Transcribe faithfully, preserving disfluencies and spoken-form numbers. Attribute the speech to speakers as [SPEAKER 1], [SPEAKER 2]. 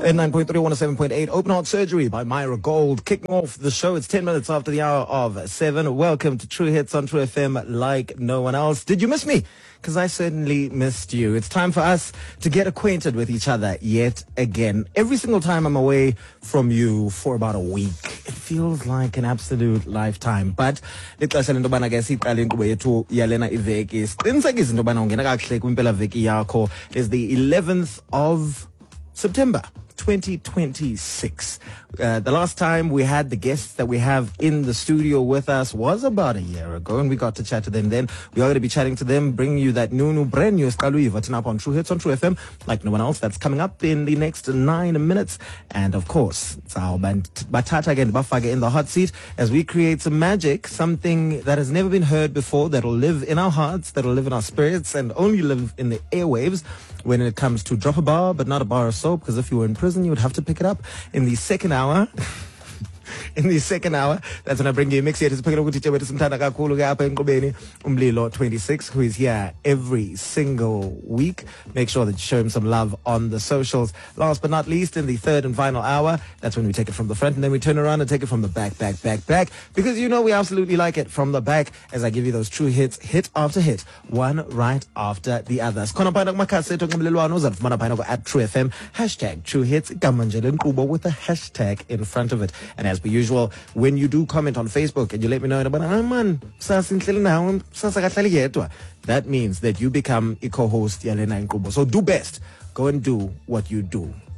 [SPEAKER 1] nine point three, one oh seven point eight. Open Heart Surgery by Myra Gold. Kicking off the show. It's ten minutes after the hour of seven. Welcome to True Hits on True F M like no one else. Did you miss me? Because I certainly missed you. It's time for us to get acquainted with each other yet again. Every single time I'm away from you for about a week, it feels like an absolute lifetime. But ixesha lento bana ke siqale inkqubo yethu yalena iveki. Siqinisekise into bana ungena kakuhle kwimpela veki yakho. Is the eleventh of September twenty twenty-six. Uh, the last time we had the guests that we have in the studio with us was about a year ago, and we got to chat to them then. We are going to be chatting to them, bringing you that new, new, brand new Skalu Vatin up on True Hits on True F M, like no one else. That's coming up in the next nine minutes. And of course, it's our Batata again, Bafage in the hot seat, as we create some magic, something that has never been heard before, that'll live in our hearts, that'll live in our spirits, and only live in the airwaves when it comes to drop a bar, but not a bar of soap, because if you were in prison, you would have to pick it up. In the second hour, in the second hour, that's when I bring you a mix here. Umlilo twenty-six, who is here every single week. Make sure that you show him some love on the socials. Last but not least, in the third and final hour, that's when we take it from the front and then we turn around and take it from the back, back, back, back. Because you know we absolutely like it from the back, as I give you those true hits, hit after hit, one right after the other. At True F M, hashtag True Hits, with a hashtag in front of it. And as per usual, when you do comment on Facebook and you let me know about, ah man, that means that you become a co-host Yalena Nkubo. So do best. Go and do what you do.